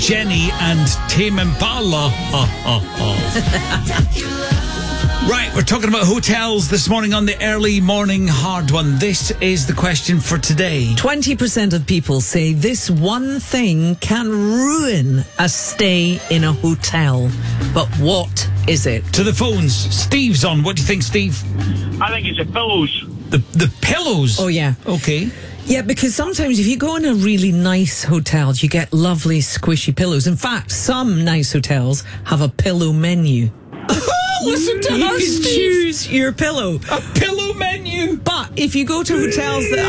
Jenny and Tame Impala. Right, we're talking about hotels this morning on the early morning hard one. This is the question for today. 20% of people say this one thing can ruin a stay in a hotel. But what is it? To the phones. Steve's on. What do you think, Steve? I think it's the pillows. The pillows? Oh, yeah. Okay. Yeah, because sometimes if you go in a really nice hotel, you get lovely squishy pillows. In fact, some nice hotels have a pillow menu. Listen to You her, can Steve. choose your pillow. A pillow menu. But if you go to hotels that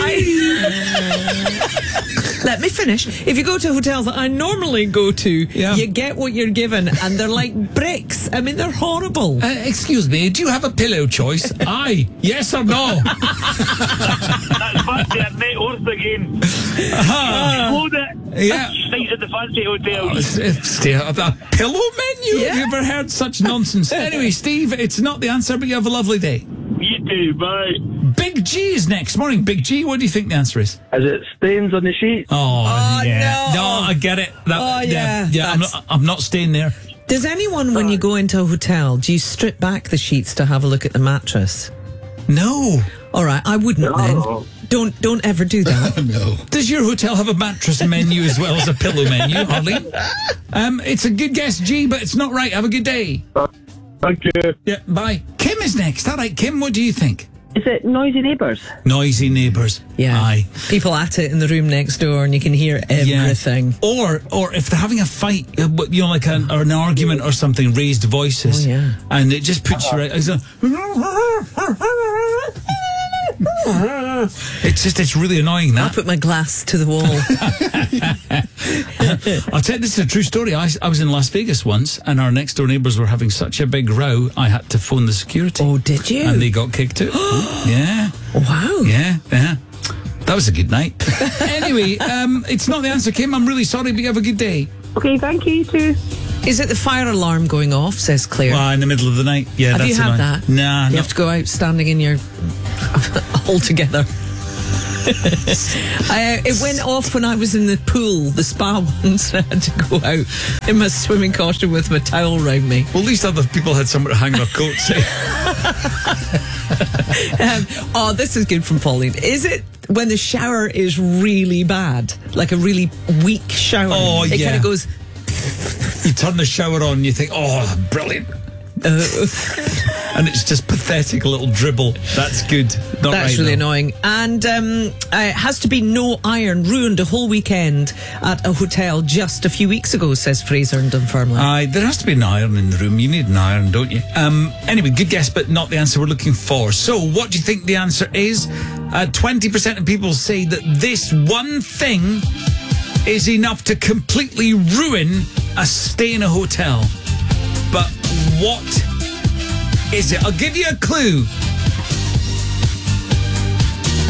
Let me finish. If you go to hotels that I normally go to, you get what you're given, and they're like bricks. I mean, they're horrible. Excuse me, do you have a pillow choice? Aye. Yes or no? That's fancy at net worth again. Load it. Yeah. Stays at the fancy hotels. A pillow menu? Yeah. Have you ever heard such nonsense? Anyway, Steve, it's not the answer, but you have a lovely day. You too, bye. Big G is next. Morning, Big G. What do you think the answer is? Is it stains on the sheet? Oh yeah. no. I get it. Yeah, I'm not staying there. Does anyone, when you go into a hotel, do you strip back the sheets to have a look at the mattress? No. All right, I wouldn't then. Don't ever do that. No. Does your hotel have a mattress menu as well as a pillow menu, Harley? It's a good guess, G, but it's not right. Have a good day. Thank you. Yeah, bye. Kim is next. All right, Kim, what do you think? Is it noisy neighbours? Noisy neighbours. Yeah. Aye. People at it in the room next door, and you can hear everything. Yeah. Or if they're having a fight, like an argument or something, raised voices. Oh, yeah. And it just puts you right. It's really annoying, that. I'll put my glass to the wall. I'll tell you, this is a true story. I was in Las Vegas once, and our next door neighbours were having such a big row, I had to phone the security. Oh, did you? And they got kicked out. Yeah. Wow. Yeah. That was a good night. Anyway, it's not the answer, Kim. I'm really sorry, but you have a good day. Okay, thank you, you too. Is it the fire alarm going off, says Claire? Well, in the middle of the night. Yeah, Have that's you had annoying. that? Nah, You have to go out standing in your... all together. It went off when I was in the pool, the spa once. I had to go out in my swimming costume with my towel round me. Well, at least other people had somewhere to hang their coats. This is good from Pauline. Is it when the shower is really bad, like a really weak shower? Oh, it kind of goes... You turn the shower on and you think, oh, brilliant. And it's just pathetic, a little dribble. That's good. Not That's right, really though. annoying. And it has to be no iron. Ruined a whole weekend at a hotel just a few weeks ago, says Fraser in Dunfermline. Aye, there has to be an iron in the room. You need an iron, don't you? Anyway, good guess, but not the answer we're looking for. So, what do you think the answer is? 20% of people say that this one thing is enough to completely ruin a stay in a hotel. But what is it? I'll give you a clue.